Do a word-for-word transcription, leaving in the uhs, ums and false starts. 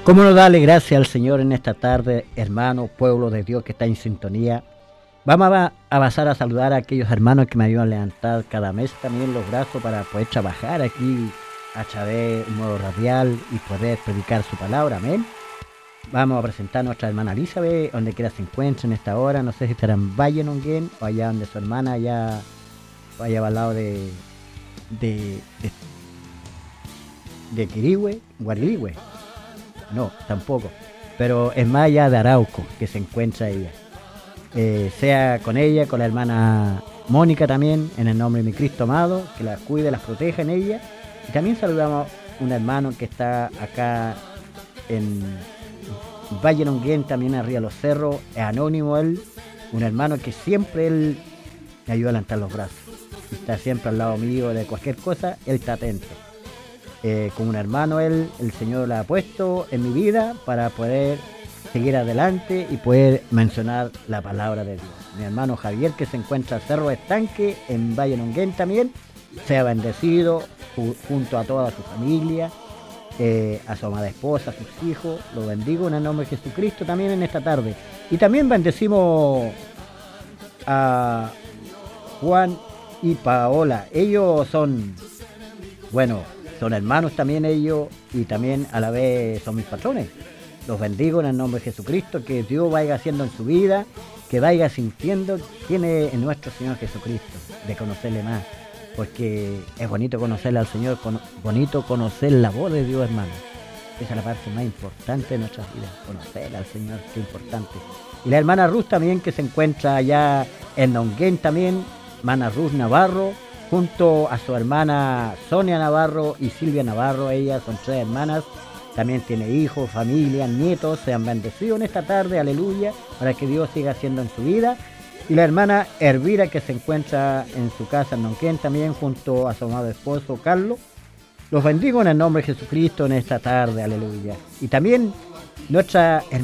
¿Cómo no darle gracias al Señor en esta tarde, hermano, pueblo de Dios que está en sintonía? Vamos a, a pasar a saludar a aquellos hermanos que me ayudan a levantar cada mes también los brazos para poder trabajar aquí a través de un modo radial y poder predicar su palabra, amén. Vamos a presentar a nuestra hermana Elizabeth, donde quiera se encuentre en esta hora. No sé si estará en Valle Nonguén o allá donde su hermana, allá, allá al lado de, de, de, de Quirihue, Guarilihue. No, tampoco. Pero es más allá de Arauco que se encuentra ella. Eh, sea con ella, con la hermana Mónica también, en el nombre de mi Cristo amado, que las cuide, las proteja en ella. Y también saludamos a un hermano que está acá en Valle Nonguén, también arriba de los cerros, es anónimo él, un hermano que siempre él me ayuda a levantar los brazos. Está siempre al lado mío de cualquier cosa, él está atento. Eh, como un hermano él, el Señor lo ha puesto en mi vida para poder seguir adelante y poder mencionar la palabra de Dios. Mi hermano Javier, que se encuentra en Cerro Estanque, en Valle Nonguén también, sea bendecido ju- junto a toda su familia, eh, a su amada esposa, a sus hijos. Lo bendigo en el nombre de Jesucristo también en esta tarde. Y también bendecimos a Juan y Paola. Ellos son, bueno, son hermanos también ellos y también a la vez son mis patrones. Los bendigo en el nombre de Jesucristo, que Dios vaya haciendo en su vida, que vaya sintiendo quién es nuestro Señor Jesucristo, de conocerle más, porque es bonito conocerle al Señor, con, bonito conocer la voz de Dios, hermano. Esa es la parte más importante de nuestras vidas, conocer al Señor, qué importante. Y la hermana Ruth también, que se encuentra allá en Nonguén también, hermana Ruth Navarro, junto a su hermana Sonia Navarro y Silvia Navarro. Ellas son tres hermanas, también tiene hijos, familia, nietos. Sean bendecidos en esta tarde, aleluya, para que Dios siga haciendo en su vida. Y la hermana Elvira, que se encuentra en su casa en Nonguén también, junto a su amado esposo Carlos. Los bendigo en el nombre de Jesucristo en esta tarde, aleluya. Y también nuestra hermana